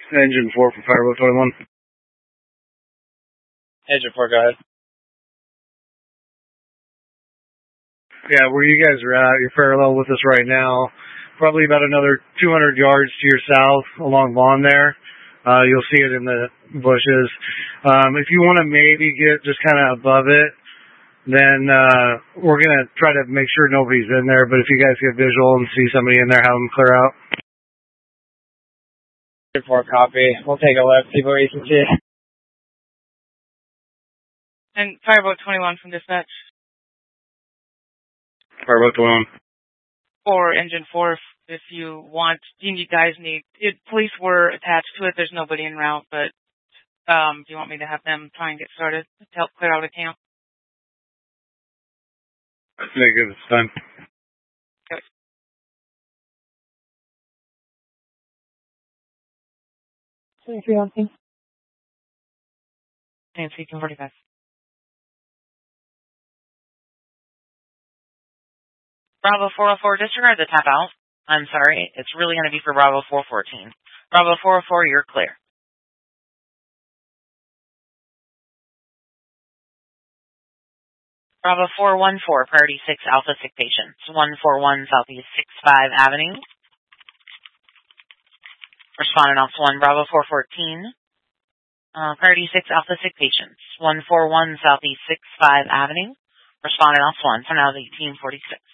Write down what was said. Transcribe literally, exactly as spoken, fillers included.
Engine four for Fireboat twenty-one. Engine four, go ahead. Yeah, where you guys are at, you're parallel with us right now. Probably about another two hundred yards to your south along Vaughn there. Uh, you'll see it in the bushes. Um, if you want to maybe get just kind of above it, then uh, we're going to try to make sure nobody's in there. But if you guys get visual and see somebody in there, have them clear out. Engine four, copy. We'll take a look, see what we can see. And Fireboat twenty-one from dispatch. Fireboat twenty-one. Or Engine four, if, if you want. You guys need... It, police were attached to it. There's nobody en route, but um, do you want me to have them try and get started to help clear out a camp? I think it's time. Okay. twenty-three on scene. Nancy, can forty-five. Bravo four oh four, disregard the tap out. I'm sorry, it's really going to be for Bravo four fourteen. Bravo four oh four, you're clear. Bravo four one four, priority six, Alpha sick patients. one four one Southeast six five Avenue. Respondent Ops one, Bravo four fourteen. Uh, priority six, Alpha sick patients. one four one Southeast six five Avenue. Respondent Ops one, finality team forty-six.